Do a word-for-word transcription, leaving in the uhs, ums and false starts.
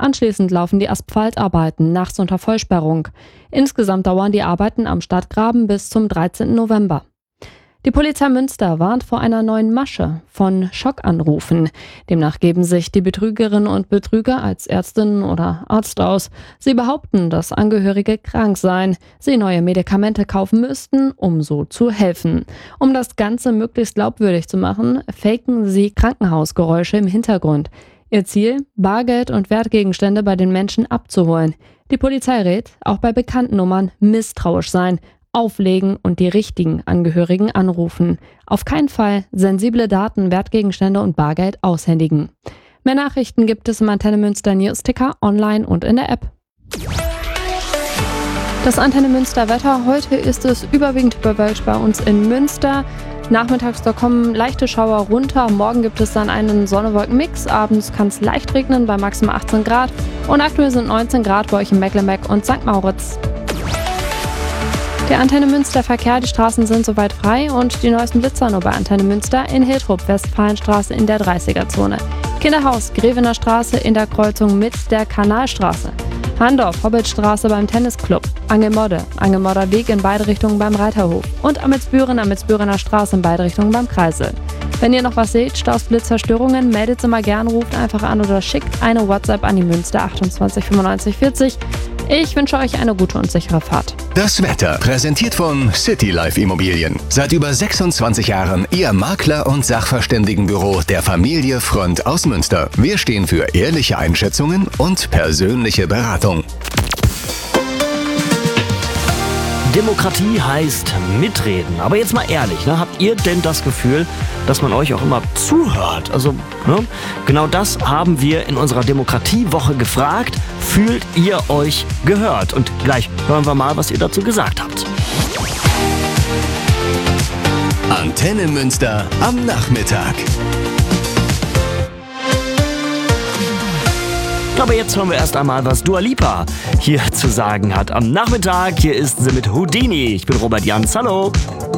Anschließend laufen die Asphaltarbeiten nachts unter Vollsperrung. Insgesamt dauern die Arbeiten am Stadtgraben bis zum dreizehnten November. Die Polizei Münster warnt vor einer neuen Masche von Schockanrufen. Demnach geben sich die Betrügerinnen und Betrüger als Ärztin oder Arzt aus. Sie behaupten, dass Angehörige krank seien, sie neue Medikamente kaufen müssten, um so zu helfen. Um das Ganze möglichst glaubwürdig zu machen, faken sie Krankenhausgeräusche im Hintergrund. Ihr Ziel, Bargeld und Wertgegenstände bei den Menschen abzuholen. Die Polizei rät, auch bei bekannten Nummern misstrauisch sein, auflegen und die richtigen Angehörigen anrufen. Auf keinen Fall sensible Daten, Wertgegenstände und Bargeld aushändigen. Mehr Nachrichten gibt es im Antenne Münster Newsticker, online und in der App. Das Antenne Münster Wetter. Heute ist es überwiegend bewölkt bei uns in Münster. Nachmittags da kommen leichte Schauer runter. Morgen gibt es dann einen Sonne-Wolken-Mix. Abends kann es leicht regnen bei maximal achtzehn Grad. Und aktuell sind neunzehn Grad bei euch in Mecklenburg und Sankt Moritz. Der Antenne Münster Verkehr, die Straßen sind soweit frei und die neuesten Blitzer nur bei Antenne Münster in Hiltrup, Westfalenstraße in der dreißiger-Zone. Kinderhaus, Grevener Straße in der Kreuzung mit der Kanalstraße. Handorf, Hobbitstraße beim Tennisclub. Angelmodde, Angelmodder Weg in beide Richtungen beim Reiterhof. Und Amelsbüren, Amelsbürener Straße in beide Richtungen beim Kreisel. Wenn ihr noch was seht, Staus, Blitzer, Störungen, meldet sie mal gern, ruft einfach an oder schickt eine WhatsApp an die Münster achtundzwanzig fünfundneunzig vierzig. Ich wünsche euch eine gute und sichere Fahrt. Das Wetter präsentiert von Citylife Immobilien. Seit über sechsundzwanzig Jahren Ihr Makler- und Sachverständigenbüro der Familie Front aus Münster. Wir stehen für ehrliche Einschätzungen und persönliche Beratung. Demokratie heißt mitreden. Aber jetzt mal ehrlich, ne? Habt ihr denn das Gefühl, dass man euch auch immer zuhört? Also, ne? Genau das haben wir in unserer Demokratiewoche gefragt. Fühlt ihr euch gehört? Und gleich hören wir mal, was ihr dazu gesagt habt. Antenne Münster am Nachmittag. Aber jetzt hören wir erst einmal, was Dua Lipa hier zu sagen hat am Nachmittag. Hier ist sie mit Houdini. Ich bin Robert Jans. Hallo.